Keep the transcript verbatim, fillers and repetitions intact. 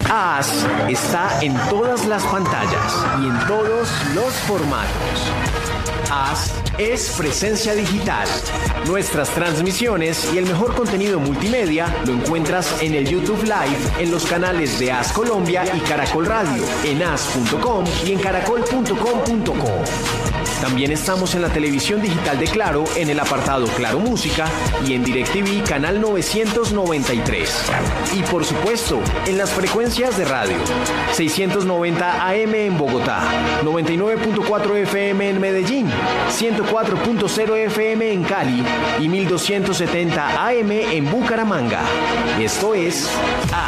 As está en todas las pantallas y en todos los formatos. As es presencia digital. Nuestras transmisiones y el mejor contenido multimedia lo encuentras en el YouTube Live, en los canales de As Colombia y Caracol Radio, en as punto com y en caracol punto com punto co. También estamos en la televisión digital de Claro, en el apartado Claro Música y en DirecTV canal novecientos noventa y tres. Y por supuesto, en las frecuencias de radio. seiscientos noventa A M en Bogotá, noventa y nueve punto cuatro F M en Medellín, ciento cuatro punto cero F M en Cali y mil doscientos setenta A M en Bucaramanga. Esto es A